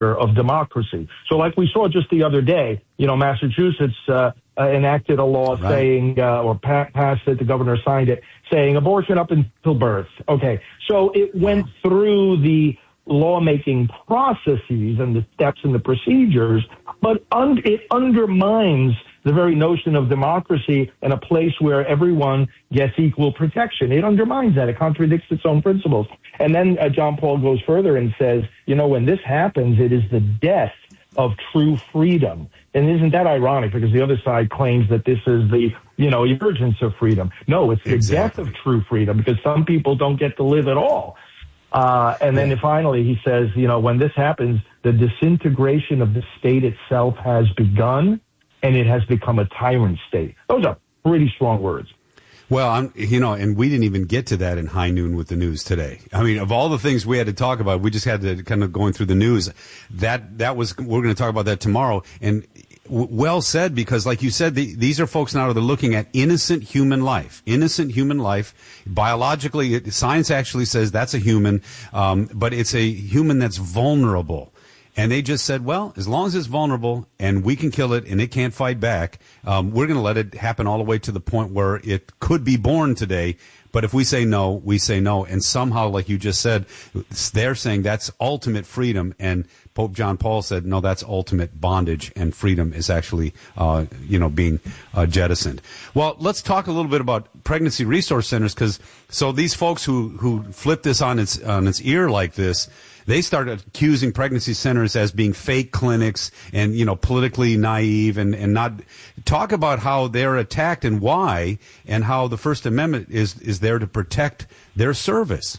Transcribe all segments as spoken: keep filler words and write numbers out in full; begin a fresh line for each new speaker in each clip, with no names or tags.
of democracy. So like we saw just the other day, you know, Massachusetts uh, uh, enacted a law right. saying, uh, or pa- passed it, the governor signed it, saying abortion up until birth. Okay, so it went through the lawmaking processes and the steps and the procedures, but un- it undermines the very notion of democracy and a place where everyone gets equal protection. It undermines that. It contradicts its own principles. And then uh, John Paul goes further and says, you know, when this happens, it is the death of true freedom. And isn't that ironic? Because the other side claims that this is the, you know, emergence of freedom. No, it's the exactly. death of true freedom, because some people don't get to live at all. Uh, and then yeah. finally he says, you know, when this happens, the disintegration of the state itself has begun, and it has become a tyrant state. Those are pretty strong words.
Well, I'm, you know, and we didn't even get to that in High Noon with the news today. I mean, of all the things we had to talk about, we just had to kind of going through the news. That that was we're going to talk about that tomorrow. And w- well said, because like you said, the, these are folks now that are looking at innocent human life, innocent human life. Biologically, it, science actually says that's a human, um, but it's a human that's vulnerable. And they just said, well, as long as it's vulnerable and we can kill it and it can't fight back, um, we're going to let it happen all the way to the point where it could be born today. But if we say no, we say no. And somehow, like you just said, they're saying that's ultimate freedom. And Pope John Paul said, no, that's ultimate bondage, and freedom is actually, uh, you know, being uh, jettisoned. Well, let's talk a little bit about pregnancy resource centers, because so these folks who, who flip this on its, on its ear like this, they started accusing pregnancy centers as being fake clinics and, you know, politically naive and, and not talk about how they're attacked and why, and how the First Amendment is, is there to protect their service.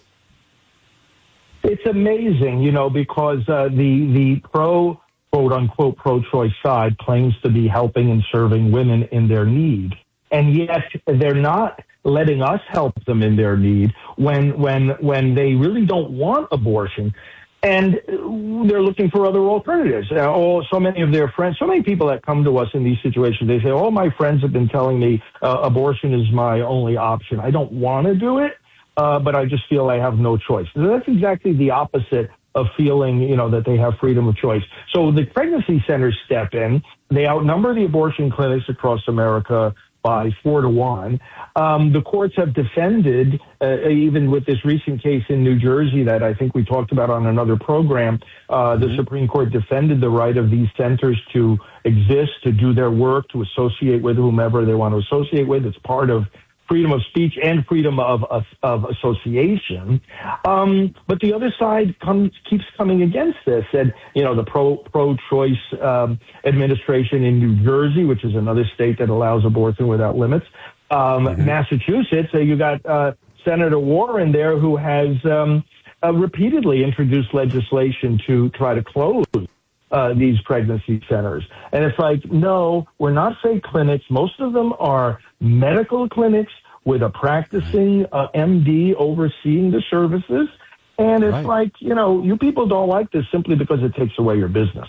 It's amazing, you know, because uh, the, the pro, quote unquote, pro-choice side claims to be helping and serving women in their need. And yet they're not letting us help them in their need when when when they really don't want abortion, and they're looking for other alternatives. Uh, oh, so many of their friends, so many people that come to us in these situations, they say, "All my friends have been telling me uh, abortion is my only option. I don't want to do it, uh, but I just feel I have no choice." So that's exactly the opposite of feeling, you know, that they have freedom of choice. So the pregnancy centers step in. They outnumber the abortion clinics across America by four to one. Um, the courts have defended, uh, even with this recent case in New Jersey that I think we talked about on another program, uh, the mm-hmm. Supreme Court defended the right of these centers to exist, to do their work, to associate with whomever they want to associate with. It's part of freedom of speech and freedom of of, of association. Um, but the other side comes, keeps coming against this. And, you know, the pro, pro-choice um, administration in New Jersey, which is another state that allows abortion without limits. Um, mm-hmm. Massachusetts, uh, you got uh, Senator Warren there, who has um, uh, repeatedly introduced legislation to try to close Uh, these pregnancy centers. And it's like, no, we're not fake clinics. Most of them are medical clinics with a practicing uh, M D overseeing the services. And it's right. like, you know, you people don't like this simply because it takes away your business.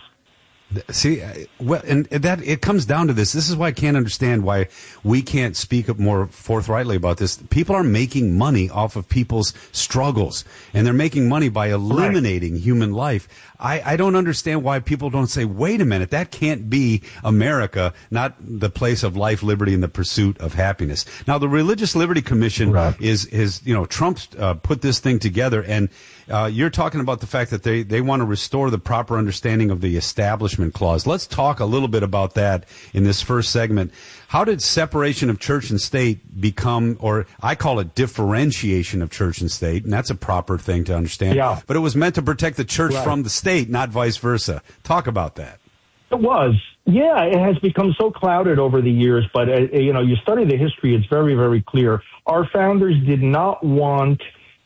See, well, and that it comes down to this. This is why I can't understand why we can't speak up more forthrightly about this. People are making money off of people's struggles, and they're making money by eliminating right. human life. I, I don't understand why people don't say, wait a minute, that can't be America, not the place of life, liberty, and the pursuit of happiness. Now, the Religious Liberty Commission right. is, is, you know, Trump's uh, put this thing together, and uh, you're talking about the fact that they, they want to restore the proper understanding of the Establishment Clause. Let's talk a little bit about that in this first segment. How did separation of church and state become, or I call it differentiation of church and state, and that's a proper thing to understand.
Yeah.
But it was meant to protect the church right. from the state, not vice versa. Talk about that.
It was. Yeah, it has become so clouded over the years, but, uh, you know, you study the history, it's very, very clear. Our founders did not want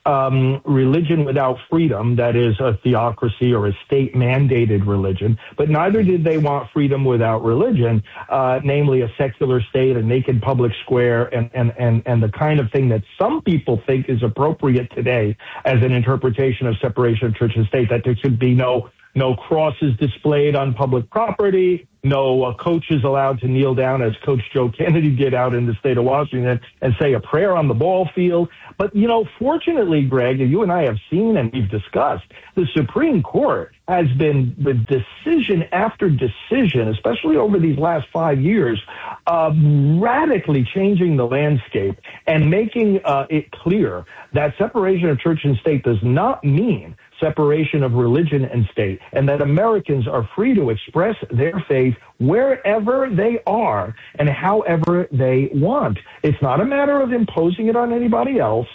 Um, religion without freedom, that is a theocracy or a state-mandated religion, but neither did they want freedom without religion, uh, namely a secular state, a naked public square, and, and, and, and the kind of thing that some people think is appropriate today as an interpretation of separation of church and state, that there should be no no crosses displayed on public property, no uh, coaches allowed to kneel down as Coach Joe Kennedy did out in the state of Washington and say a prayer on the ball field. But, you know, fortunately, Greg, you and I have seen and we've discussed, the Supreme Court has been the decision after decision, especially over these last five years, uh, radically changing the landscape and making uh, it clear that separation of church and state does not mean separation of religion and state, and that Americans are free to express their faith wherever they are and however they want. It's not a matter of imposing it on anybody else,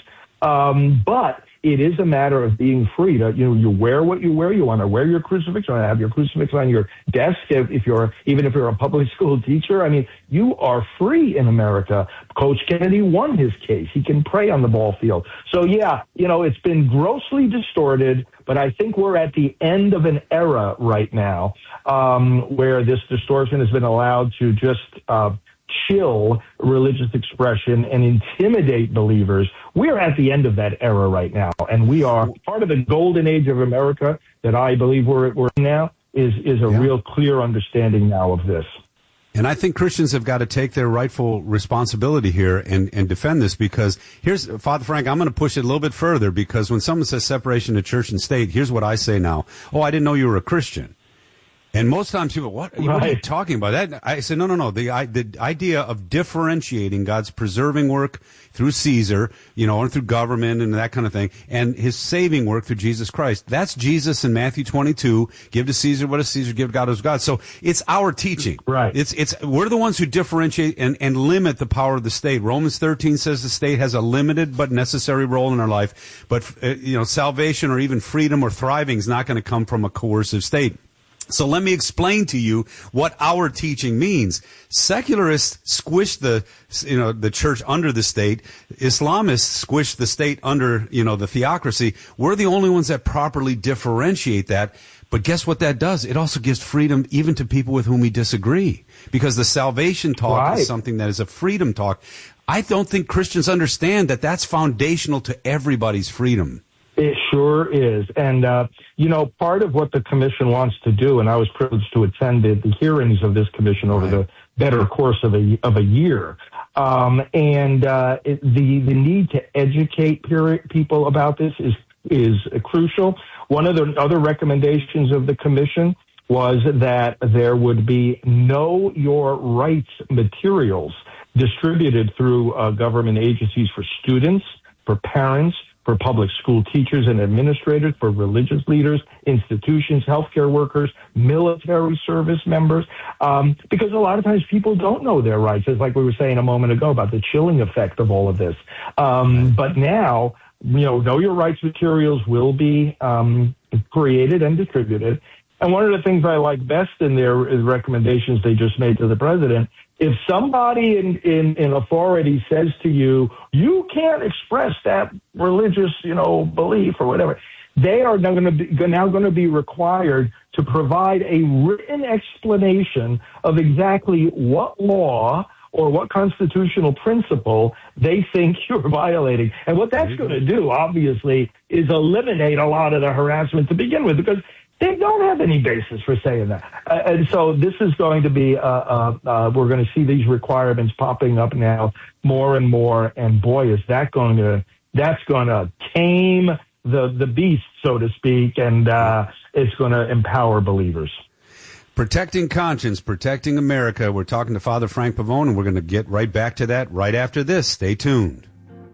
um, but it is a matter of being free to, you know, you wear what you wear. You want to wear your crucifix. You want to have your crucifix on your desk. If, if you're, even if you're a public school teacher, I mean, you are free in America. Coach Kennedy won his case. He can pray on the ball field. So yeah, you know, it's been grossly distorted, but I think we're at the end of an era right now, um, where this distortion has been allowed to just, uh, chill religious expression and intimidate believers. We're at the end of that era right now, and we are part of the golden age of America that I believe we're, we're in now is, is a yeah. real clear understanding now of this.
And I think Christians have got to take their rightful responsibility here and, and defend this, because here's, Father Frank, I'm going to push it a little bit further, because when someone says separation of church and state, here's what I say now. Oh, I didn't know you were a Christian. And most times people, what, right. what are you talking about? That I said, no, no, no. The I, the idea of differentiating God's preserving work through Caesar, you know, or through government and that kind of thing, and his saving work through Jesus Christ. That's Jesus in Matthew twenty-two. Give to Caesar what is Caesar, give to God what is God. So it's our teaching.
Right.
It's, it's, we're the ones who differentiate and, and limit the power of the state. Romans thirteen says the state has a limited but necessary role in our life. But, uh, you know, salvation or even freedom or thriving is not going to come from a coercive state. So let me explain to you what our teaching means. Secularists squish the, you know, the church under the state. Islamists squish the state under, you know, the theocracy. We're the only ones that properly differentiate that. But guess what that does? It also gives freedom even to people with whom we disagree, because the salvation talk right. is something that is a freedom talk. I don't think Christians understand that that's foundational to everybody's freedom.
It sure is. And, uh, you know, part of what the commission wants to do, and I was privileged to attend the, the hearings of this commission over right. the better course of a, of a year. Um, and, uh, it, the, the need to educate people about this is, is crucial. One of the other recommendations of the commission was that there would be know your rights materials distributed through uh, government agencies for students, for parents, for public school teachers and administrators, for religious leaders, institutions, healthcare workers, military service members, um, because a lot of times people don't know their rights, as like we were saying a moment ago about the chilling effect of all of this. Um, but now, you know, know your rights materials will be um, created and distributed. And one of the things I like best in their recommendations they just made to the president, if somebody in, in, in authority says to you, you can't express that religious, you know, belief or whatever, they are now going to be, now going to be required to provide a written explanation of exactly what law or what constitutional principle they think you're violating. And what that's going to do, obviously, is eliminate a lot of the harassment to begin with, because they don't have any basis for saying that. Uh, and so this is going to be, uh, uh, uh, we're going to see these requirements popping up now more and more. And boy, is that going to, that's going to tame the, the beast, so to speak. And, uh, it's going to empower believers.
Protecting conscience, protecting America. We're talking to Father Frank Pavone, and we're going to get right back to that right after this. Stay tuned.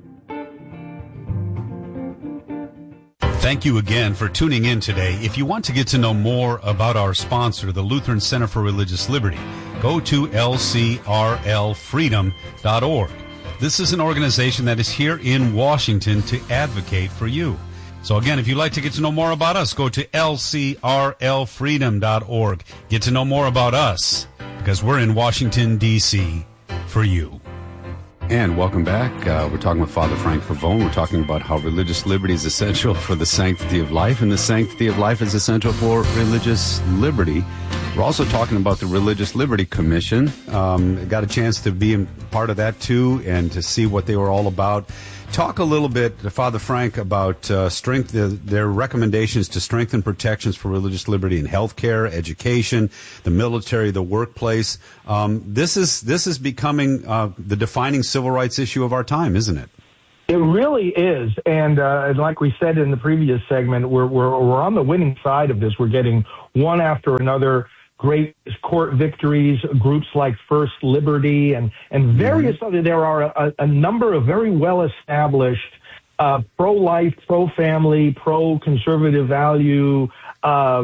Thank you again for tuning in today. If you want to get to know more about our sponsor, the Lutheran Center for Religious Liberty, go to L C R L freedom dot org. This is an organization that is here in Washington to advocate for you. So again, if you'd like to get to know more about us, go to L C R L freedom dot org. Get to know more about us, because we're in Washington, D C for you. And welcome back. Uh, we're talking with Father Frank Pavone. We're talking about how religious liberty is essential for the sanctity of life, and the sanctity of life is essential for religious liberty. We're also talking about the Religious Liberty Commission. Um, got a chance to be a part of that, too, and to see what they were all about. Talk a little bit, Father Frank, about uh, strength, uh, their recommendations to strengthen protections for religious liberty in healthcare, education, the military, the workplace. Um, this is this is becoming uh, the defining civil rights issue of our time, isn't it?
It really is, and uh, like we said in the previous segment, we're, we're we're on the winning side of this. We're getting one after another great court victories, groups like First Liberty and, and various mm-hmm. other. There are a, a number of very well-established uh, pro-life, pro-family, pro-conservative value uh,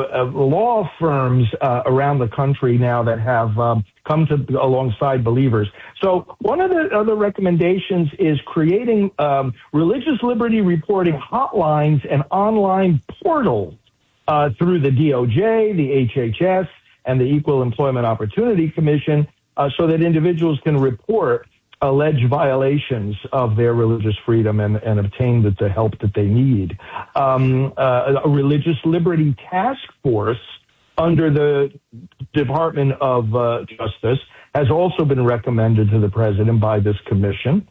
law firms uh, around the country now that have um, come to alongside believers. So one of the other recommendations is creating um, religious liberty reporting hotlines and online portals Uh, through the D O J, the H H S, and the Equal Employment Opportunity Commission, uh, so that individuals can report alleged violations of their religious freedom and, and obtain the, the help that they need. Um, uh, a religious liberty task force under the Department of uh, Justice has also been recommended to the president by this commission.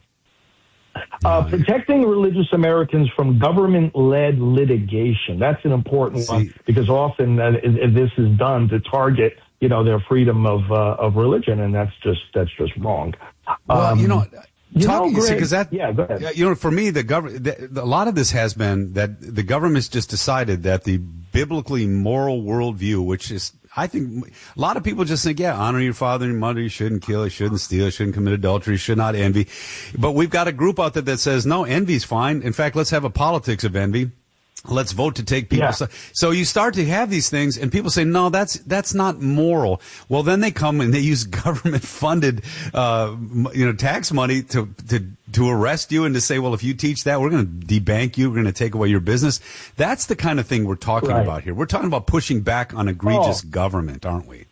Uh, protecting religious Americans from government-led litigation. That's an important See. one because often uh, this is done to target, you know, their freedom of uh, of religion, and that's just that's just wrong.
Well,
um,
you know,
you
talking
know,
because that
yeah, go ahead.
You know, for me, the government, a lot of this has been that the government's just decided that the biblically moral worldview, which is, I think, a lot of people just think, yeah, honor your father and your mother, you shouldn't kill, you shouldn't steal, you shouldn't commit adultery, you should not envy. But we've got a group out there that says, no, envy's fine. In fact, let's have a politics of envy. Let's vote to take people.
Yeah.
So you start to have these things, and people say, no, that's that's not moral. Well, then they come and they use government-funded, uh, you know, tax money to to to arrest you and to say, well, if you teach that, we're going to debank you, we're going to take away your business. That's the kind of thing we're talking
right.
about here. We're talking about pushing back on egregious
oh.
government, aren't we?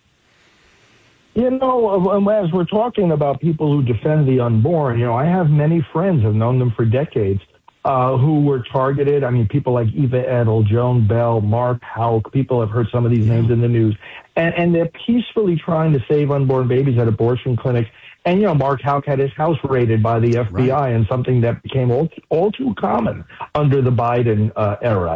You know, as we're talking about people who defend the unborn, you know, I have many friends, I've known them for decades, Uh, who were targeted. I mean, people like Eva Edel, Joan Bell, Mark Houck. People have heard some of these names in the news. And, and they're peacefully trying to save unborn babies at abortion clinics. And, you know, Mark Houck had his house raided by the F B I, right. and something that became all, all too common under the Biden uh, era.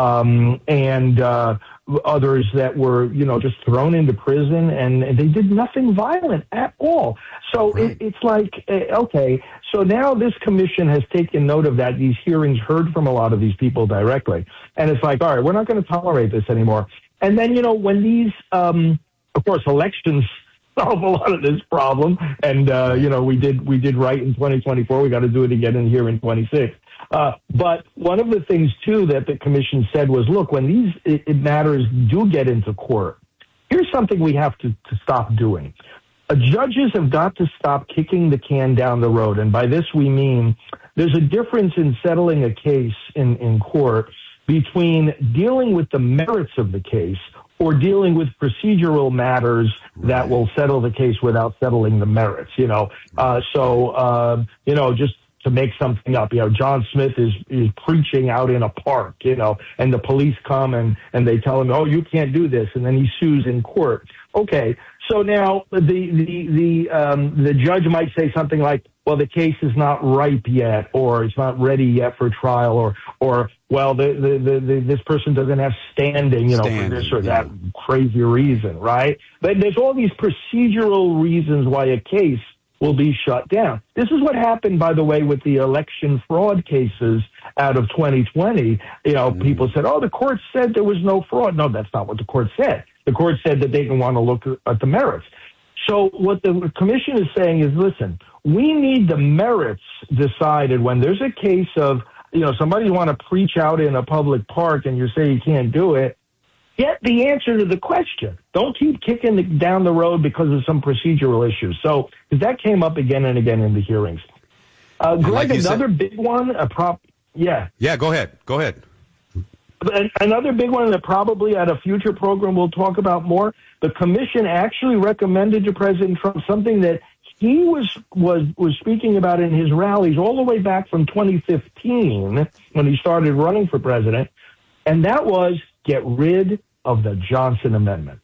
Um, and uh, others that were, you know, just thrown into prison, and, and they did nothing violent at all. So
right.
it, it's like, uh, okay, so now this commission has taken note of that. These hearings heard from a lot of these people directly. And it's like, all right, we're not going to tolerate this anymore. And then, you know, when these, um, of course, elections solve a lot of this problem. And, uh, you know, we did, we did right in twenty twenty-four. We got to do it again in here in twenty-six. Uh, but one of the things, too, that the commission said was, look, when these it, it matters do get into court, here's something we have to, to stop doing. Uh, judges have got to stop kicking the can down the road. And by this, we mean there's a difference in settling a case in, in court between dealing with the merits of the case or dealing with procedural matters that will settle the case without settling the merits, you know. Uh, so, uh, you know, just to make something up, you know, John Smith is, is preaching out in a park, you know, and the police come and, and they tell him, oh, you can't do this. And then he sues in court. Okay. So now the, the, the, um, the judge might say something like, well, the case is not ripe yet, or it's not ready yet for trial, or, or, well, the, the, the, the this person doesn't have standing, you know, standing, for this or yeah. that crazy reason, right? But there's all these procedural reasons why a case will be shut down. This is what happened, by the way, with the election fraud cases out of twenty twenty. You know, mm-hmm. people said, oh, the court said there was no fraud. No, that's not what the court said. The court said that they didn't want to look at the merits. So what the commission is saying is, listen, we need the merits decided when there's a case of, you know, somebody want to preach out in a public park and you say you can't do it. Get the answer to the question. Don't keep kicking the, down the road because of some procedural issues. So, because that came up again and again in the hearings. Uh, Greg, like another said, big one, a prop, yeah.
Yeah, go ahead. Go ahead.
Another big one that probably at a future program we'll talk about more. The commission actually recommended to President Trump something that he was was was speaking about in his rallies all the way back from twenty fifteen when he started running for president, and that was get rid of the Johnson Amendment.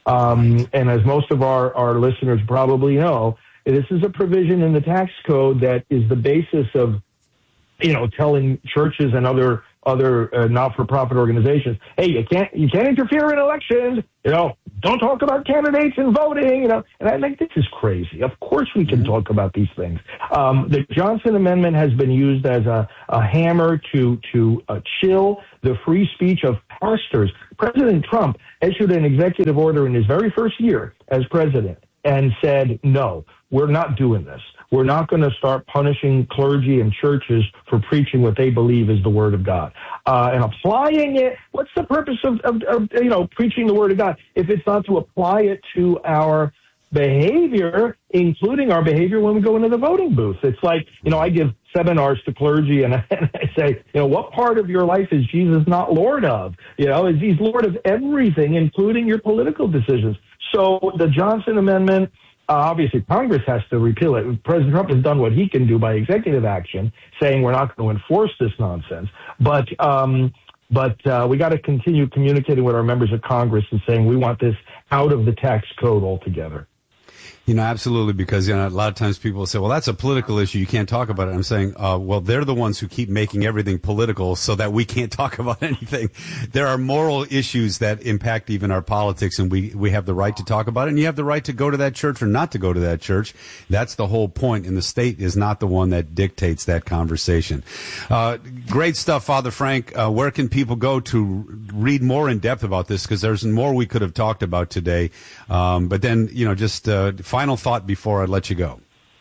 Um, and as most of our, our listeners probably know, this is a provision in the tax code that is the basis of, you know, telling churches and other other uh, not-for-profit organizations, hey, you can't you can't interfere in elections. You know, don't talk about candidates and voting. You know, and I think this is crazy. Of course, we can mm-hmm. talk about these things. Um, the Johnson Amendment has been used as a, a hammer to to uh, chill the free speech of pastors. President Trump issued an executive order in his very first year as president and said, no, we're not doing this. We're not going to start punishing clergy and churches for preaching what they believe is the Word of God. Uh, and applying it, what's the purpose of, of, of, you know, preaching the Word of God if it's not to apply it to our behavior, including our behavior when we go into the voting booth? It's like, you know, I give seminars to clergy and I, and I say, you know, what part of your life is Jesus not Lord of? You know, is He's Lord of everything, including your political decisions? So the Johnson Amendment, Uh, obviously, Congress has to repeal it. President Trump has done what he can do by executive action, saying we're not going to enforce this nonsense. But um, but uh, we got to continue communicating with our members of Congress and saying we want this out of the tax code altogether.
You know, absolutely, because, you know, a lot of times people say, well, that's a political issue. You can't talk about it. I'm saying, uh, well, they're the ones who keep making everything political so that we can't talk about anything. There are moral issues that impact even our politics, and we, we have the right to talk about it. And you have the right to go to that church or not to go to that church. That's the whole point. And the state is not the one that dictates that conversation. Uh, great stuff, Father Frank. Uh, where can people go to read more in depth about this? Because there's more we could have talked about today. Um, but then, you know, just, uh, final thought before I let you go.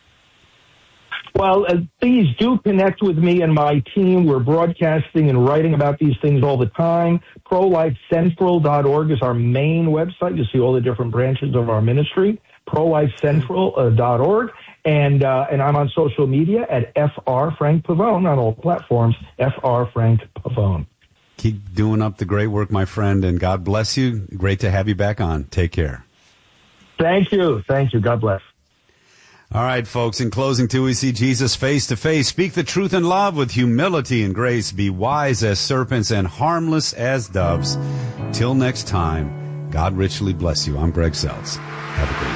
Well, uh, please do connect with me and my team. We're broadcasting and writing about these things all the time. pro life central dot org is our main website. You see all the different branches of our ministry. pro life central dot org. And uh, and I'm on social media at F R Frank Pavone on all platforms, F R Frank Pavone.
Keep doing up the great work, my friend, and God bless you. Great to have you back on. Take care.
Thank you. Thank you. God bless.
All right, folks, in closing, till we see Jesus face to face, speak the truth in love with humility and grace. Be wise as serpents and harmless as doves. Till next time, God richly bless you. I'm Greg Seltz. Have a great day.